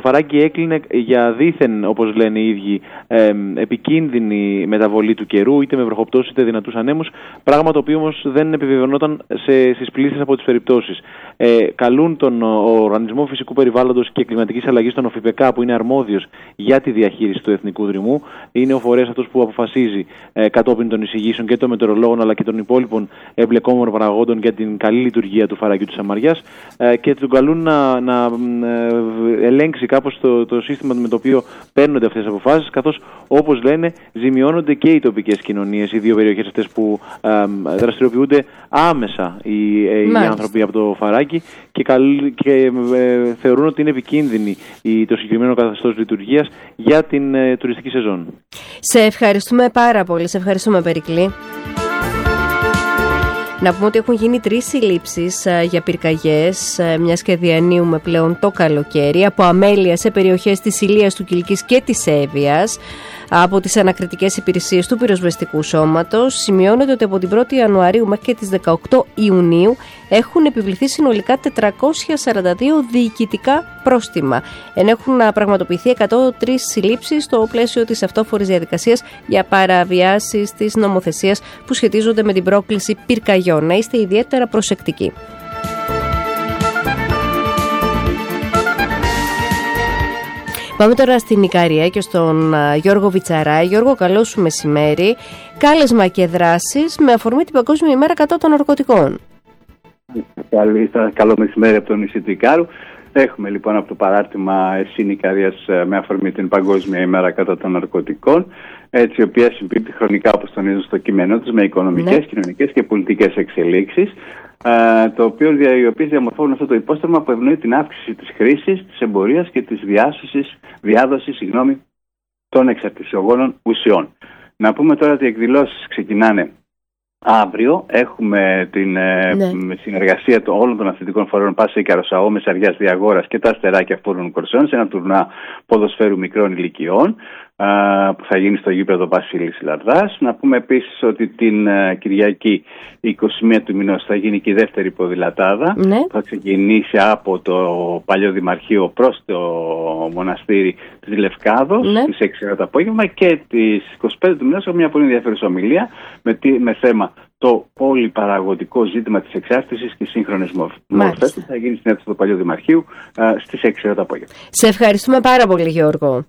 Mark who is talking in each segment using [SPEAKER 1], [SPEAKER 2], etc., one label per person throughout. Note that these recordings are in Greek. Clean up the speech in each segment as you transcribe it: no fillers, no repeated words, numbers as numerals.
[SPEAKER 1] Φαράγγι έκλεινε για δήθεν, όπως λένε οι ίδιοι, επικίνδυνη μεταβολή του καιρού, είτε με βροχοπτώσεις είτε δυνατούς ανέμους, πράγμα το οποίο όμως δεν επιβεβαιωνόταν στις πλήσεις από τις περιπτώσεις. Καλούν τον Οργανισμό Φυσικού Περιβάλλοντος και Κλιματικής Αλλαγής, τον ΟΦΙΠΕΚΑ, που είναι αρμόδιος για τη διαχείριση του εθνικού δρυμού. Είναι ο φορέας αυτός που αποφασίζει κατόπιν των εισηγήσεων και των μετεωρολόγων αλλά και των υπόλοιπων εμπλεκόμενων παραγόντων για την καλή λειτουργία του φαραγγιού της Σαμαριάς, και τον καλούν να ελέγξει κάπως το σύστημα με το οποίο παίρνονται αυτές τις αποφάσεις, καθώς, όπως λένε, ζημιώνονται και οι τοπικές κοινωνίες, οι δύο περιοχές αυτές που δραστηριοποιούνται άμεσα οι άνθρωποι από το Φαράγγι και θεωρούν ότι είναι επικίνδυνη το συγκεκριμένο καθεστώς λειτουργίας για την τουριστική σεζόν.
[SPEAKER 2] Σε ευχαριστούμε πάρα πολύ. Σε ευχαριστούμε, Περικλή. Να πούμε ότι έχουν γίνει 3 συλλήψεις για πυρκαγιές, μιας και διανύουμε πλέον το καλοκαίρι, από αμέλεια σε περιοχές της Ηλίας, του Κιλκής και της Εύβοιας, από τις ανακριτικές υπηρεσίες του πυροσβεστικού σώματος. Σημειώνεται ότι από την 1η Ιανουαρίου μέχρι και τις 18 Ιουνίου έχουν επιβληθεί συνολικά 442 διοικητικά πρόστιμα, ενώ έχουν πραγματοποιηθεί 103 συλλήψεις στο πλαίσιο της αυτόφορης διαδικασίας για παραβιάσεις της νομοθεσίας που σχετίζονται με την πρόκληση πυρκαγιών. Να είστε ιδιαίτερα προσεκτικοί. Πάμε τώρα στην Ικαρία και στον Γιώργο Βιτσαρά. Γιώργο, καλό σου μεσημέρι. Κάλεσμα και δράσεις με αφορμή την Παγκόσμια ημέρα κατά των ναρκωτικών.
[SPEAKER 3] Καλό μεσημέρι από τον νησί του Ικάρου. Έχουμε λοιπόν από το παράρτημα ΕΣΥΝ Ικαρίας με αφορμή την Παγκόσμια ημέρα κατά των ναρκωτικών, έτσι, η οποία συμπίπτει χρονικά, όπως τονίζουν στο κείμενό τους, με οικονομικές, κοινωνικές και πολιτικές εξελίξεις, οι οποίες διαμορφώνουν αυτό το υπόστρωμα που ευνοεί την αύξηση της χρήσης, της εμπορίας και της διάδοσης των εξαρτησιογόνων ουσιών. Να πούμε τώρα ότι οι εκδηλώσεις ξεκινάνε αύριο. Έχουμε την συνεργασία όλων των αθλητικών φορέων Πάσα Ικαροσαό, Μεσαριάς, Διαγόρας και τα Αστεράκια Φούρνων Κορσών σε ένα τουρνά ποδοσφαίρου μικρών ηλικιών που θα γίνει στο γήπεδο Βασίλης Λαρδάς. Να πούμε επίσης ότι την Κυριακή 21 του μηνός θα γίνει και η δεύτερη ποδηλατάδα, που θα ξεκινήσει από το παλιό Δημαρχείο προς το μοναστήρι της Λευκάδος στις 6 το απόγευμα, και τις 25 του μηνός έχουμε μια πολύ ενδιαφέρουσα ομιλία με θέμα το πολυπαραγωγικό ζήτημα της εξάρτησης και σύγχρονες μορφές, που θα γίνει στην αίθουσα του παλιού Δημαρχείου στις 6 το απόγευμα.
[SPEAKER 2] Σε ευχαριστούμε πάρα πολύ, Γιώργο.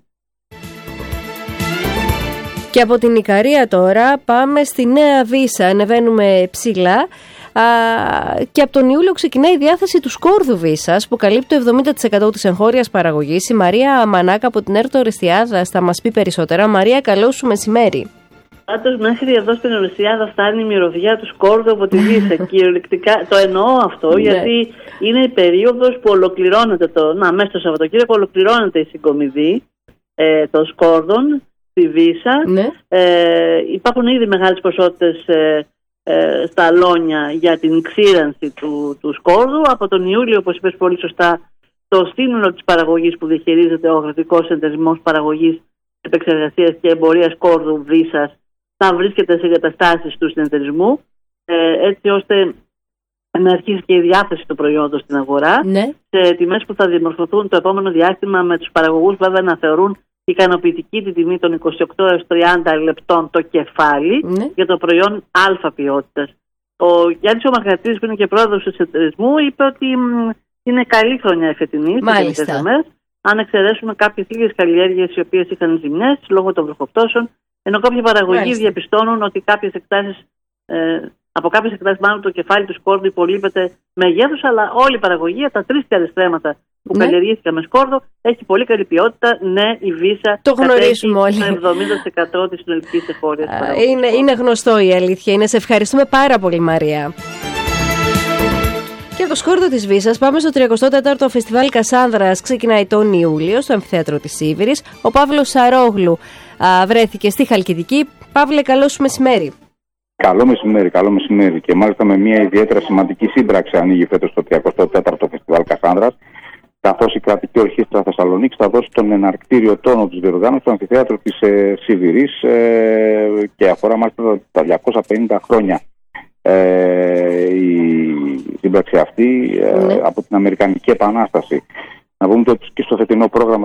[SPEAKER 2] Και από την Ικαρία τώρα πάμε στη Νέα Βύσσα, ανεβαίνουμε ψηλά, και από τον Ιούλιο ξεκινάει η διάθεση του σκόρδου Βύσσας που καλύπτει το 70% της εγχώριας παραγωγής. Η Μαρία Μανάκα από την Έρτο Ορεστιάδα θα μας πει περισσότερα. Μαρία, καλό σου μεσημέρι.
[SPEAKER 4] Πάντως μέχρι εδώ στην Ορεστιάδα φτάνει η μυρωδιά του σκόρδου από τη Βύσσα. Κυριολεκτικά το εννοώ αυτό, γιατί είναι η περίοδος που ολοκληρώνεται μέσα στο Σαββατοκύριακο ολοκληρώνεται η συγκομιδή των σκόρδων στη Βύσσα. Υπάρχουν ήδη μεγάλες ποσότητες στα αλόνια για την ξύρανση του σκόρδου. Από τον Ιούλιο, όπως είπες πολύ σωστά, το σύνολο της παραγωγής που διαχειρίζεται ο Αγροτικός Συνεταιρισμός Παραγωγής, Επεξεργασίας και Εμπορίας Σκόρδου Βύσσας θα βρίσκεται σε εγκαταστάσεις του συνεταιρισμού, έτσι ώστε να αρχίσει και η διάθεση του προϊόντος στην αγορά, σε τιμές που θα δημορφωθούν το επόμενο διάστημα, με τους παραγωγούς βέβαια να θεωρούν ικανοποιητική τη τιμή των 28 έως 30 λεπτών το κεφάλι για το προϊόν α ποιότητας. Ο Γιάννης ο Μαργαρατίδης, που είναι και πρόεδρος του συνεταιρισμού, είπε ότι είναι καλή χρονιά η φετινή, αν εξαιρέσουμε κάποιες λίγες καλλιέργειες οι οποίες είχαν ζημιές λόγω των βροχοπτώσεων, ενώ κάποιοι παραγωγοί διαπιστώνουν ότι από κάποιες εκτάσεις μάλλον το κεφάλι του σκόρδου υπολείπεται μεγέθους, αλλά όλη η παραγωγή από τα 3 στρέμματα που καλλιεργήθηκαν με σκόρδο έχει πολύ καλή ποιότητα. Η Βύσσα
[SPEAKER 2] το γνωρίζουμε όλοι.
[SPEAKER 4] Το 70% της συνολικής εγχώριας παραγωγής.
[SPEAKER 2] Είναι γνωστό, η αλήθεια. Σε ευχαριστούμε πάρα πολύ, Μαρία. Και από το σκόρδο της Βύσσας πάμε στο 34ο Φεστιβάλ Κασάνδρας. Ξεκινάει τον Ιούλιο στο Αμφιθέατρο της Σίβηρης. Ο Παύλος Σαρόγλου βρέθηκε στη Χαλκιδική. Παύλε, καλό σου μεσημέρι.
[SPEAKER 5] Καλό μεσημέρι. Και μάλιστα με μια ιδιαίτερα σημαντική σύμπραξη ανοίγει φέτος το 34ο Φεστιβάλ Κασάνδρας, καθώς η Κρατική Ορχήστρα Θεσσαλονίκης θα δώσει τον εναρκτήριο τόνο της διοργάνωσης στο Αμφιθέατρο της Σίβηρης, και αφορά μάλιστα τα 250 χρόνια η σύμπραξη αυτή από την Αμερικανική Επανάσταση. Να πούμε ότι και στο φετινό πρόγραμμα